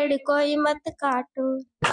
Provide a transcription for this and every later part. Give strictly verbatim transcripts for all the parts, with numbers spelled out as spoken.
पेड़ कोई मत काटो।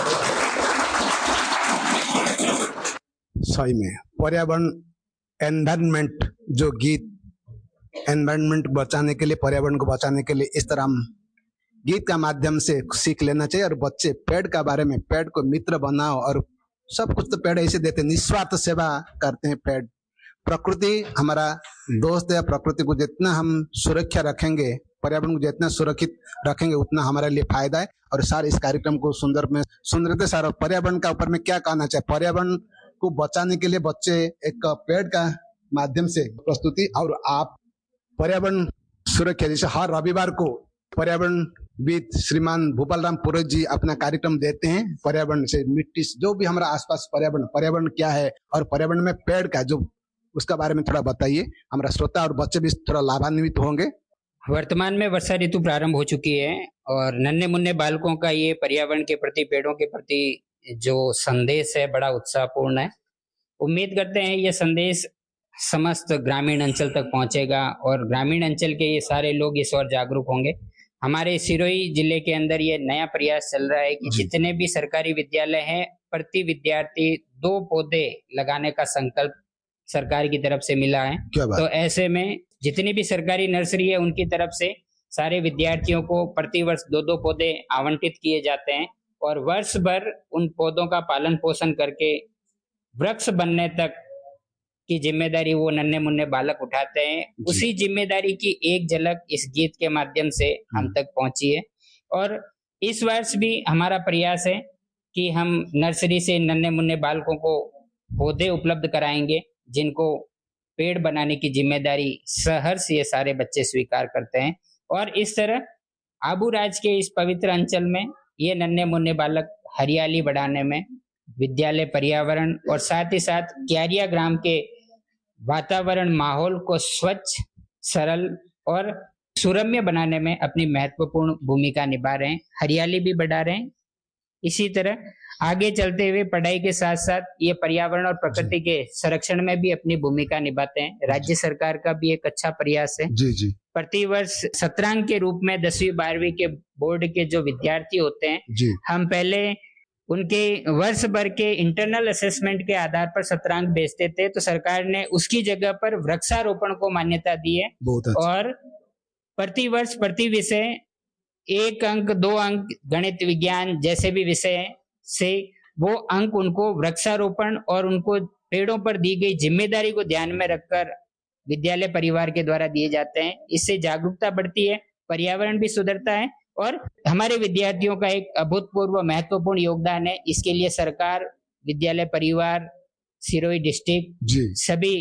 सही में पर्यावरण एनवायरनमेंट जो गीत एनवायरनमेंट बचाने के लिए, पर्यावरण को बचाने के लिए इस तरह हम गीत का माध्यम से सीख लेना चाहिए। और बच्चे पेड़ का बारे में, पेड़ को मित्र बनाओ, और सब कुछ तो पेड़ ऐसे देते, निस्वार्थ सेवा करते हैं पेड़। प्रकृति हमारा दोस्त है। प्रकृति को जितना हम सुरक्षा रखेंगे, पर्यावरण को जितना सुरक्षित रखेंगे, उतना हमारे लिए फायदा है। और सारे इस कार्यक्रम को सुंदर में सुंदर सारा पर्यावरण का ऊपर में क्या कहना चाहिए, पर्यावरण को बचाने के लिए बच्चे एक पेड़ का माध्यम से प्रस्तुति, और आप पर्यावरण सुरक्षा, जैसे हर रविवार को पर्यावरण विद श्रीमान भूपाल राम पुरोहित जी अपना कार्यक्रम देते हैं। पर्यावरण से मिट्टी से जो भी हमारा आसपास पर्यावरण पर्यावरण क्या है, और पर्यावरण में पेड़ का जो उसका बारे में थोड़ा बताइए, हमारा श्रोता और बच्चे भी थोड़ा लाभान्वित होंगे। वर्तमान में वर्षा ऋतु प्रारंभ हो चुकी है और नन्हे मुन्ने बालकों का ये पर्यावरण के प्रति, पेड़ों के प्रति जो संदेश है बड़ा उत्साहपूर्ण है। उम्मीद करते हैं ये संदेश समस्त ग्रामीण अंचल तक पहुंचेगा और ग्रामीण अंचल के ये सारे लोग इस ओर जागरूक होंगे। हमारे सिरोही जिले के अंदर ये नया प्रयास चल रहा है कि जितने भी सरकारी विद्यालय हैं, प्रति विद्यार्थी दो पौधे लगाने का संकल्प सरकार की तरफ से मिला है। तो ऐसे में जितनी भी सरकारी नर्सरी है उनकी तरफ से सारे विद्यार्थियों को प्रति वर्ष दो दो पौधे आवंटित किए जाते हैं और वर्ष भर उन पौधों का पालन पोषण करके वृक्ष बनने तक की जिम्मेदारी वो नन्हे मुन्ने बालक उठाते हैं। उसी जिम्मेदारी की एक झलक इस गीत के माध्यम से हम तक पहुंची है। और इस वर्ष भी हमारा प्रयास है कि हम नर्सरी से नन्हे मुन्ने बालकों को पौधे उपलब्ध कराएंगे, जिनको पेड़ बनाने की जिम्मेदारी सहर्ष ये सारे बच्चे स्वीकार करते हैं। और इस तरह आबू राज के इस पवित्र अंचल में ये नन्हे मुन्ने बालक हरियाली बढ़ाने में, विद्यालय पर्यावरण और साथ ही साथ क्यारिया ग्राम के वातावरण माहौल को स्वच्छ, सरल और सुरम्य बनाने में अपनी महत्वपूर्ण भूमिका निभा रहे हैं, हरियाली भी बढ़ा रहे हैं। इसी तरह आगे चलते हुए पढ़ाई के साथ साथ ये पर्यावरण और प्रकृति के संरक्षण में भी अपनी भूमिका निभाते हैं। राज्य सरकार का भी एक अच्छा प्रयास है। जी जी। प्रति वर्ष सत्रांक के रूप में दसवीं बारहवीं के बोर्ड के जो विद्यार्थी होते हैं, हम पहले उनके वर्ष भर के इंटरनल असेसमेंट के आधार पर सत्रांक बेचते थे, तो सरकार ने उसकी जगह पर वृक्षारोपण को मान्यता दी है। और प्रति वर्ष प्रति विषय एक अंक, दो अंक गणित विज्ञान जैसे भी विषय से वो अंक उनको वृक्षारोपण और उनको पेड़ों पर दी गई जिम्मेदारी को ध्यान में रखकर विद्यालय परिवार के द्वारा दिए जाते हैं। इससे जागरूकता बढ़ती है, पर्यावरण भी सुधरता है और हमारे विद्यार्थियों का एक अभूतपूर्व महत्वपूर्ण योगदान है। इसके लिए सरकार, विद्यालय परिवार, सिरोही डिस्ट्रिक्ट सभी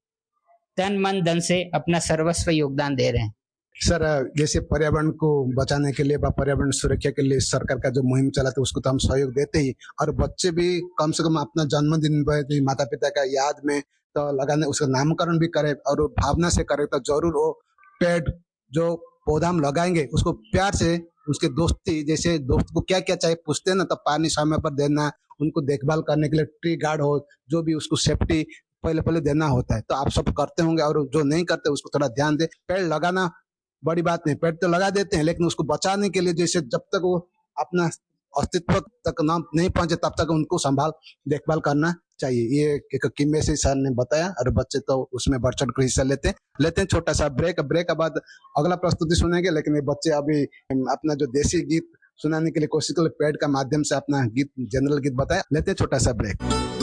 तन मन धन से अपना सर्वस्व योगदान दे रहे हैं। सर, जैसे पर्यावरण को बचाने के लिए, पर्यावरण सुरक्षा के लिए सरकार का जो मुहिम चलाते उसको तो हम सहयोग देते ही, और बच्चे भी कम से कम अपना जन्मदिन माता पिता का याद में तो लगाने, उसका नामकरण भी करे और भावना से करे तो जरूर वो पेड़ जो पौधा हम लगाएंगे उसको प्यार से, उसके दोस्ती, जैसे दोस्त को क्या क्या चाहिए पूछते हैं ना, तो पानी समय पर देना, उनको देखभाल करने के लिए ट्री गार्ड हो, जो भी उसको सेफ्टी पहले पहले देना होता है, तो आप सब करते होंगे। और जो नहीं करते उसको थोड़ा ध्यान दे। पेड़ लगाना बड़ी बात नहीं, पेड़ तो लगा देते हैं, लेकिन उसको बचाने के लिए जैसे जब तक वो अपना अस्तित्व तक ना नहीं पहुंचे तब तक उनको संभाल देखभाल करना चाहिए। ये एक किम्मे से सर ने बताया और बच्चे तो उसमें बढ़ चढ़ कर हिस्सा लेते हैं लेते हैं छोटा सा ब्रेक ब्रेक के बाद अगला प्रस्तुति सुनेंगे। लेकिन ये बच्चे अभी अपना जो देसी गीत सुनाने के लिए कोशिश कर पेड़ का माध्यम से अपना गीत, जनरल गीत बताया। लेते हैं छोटा सा ब्रेक।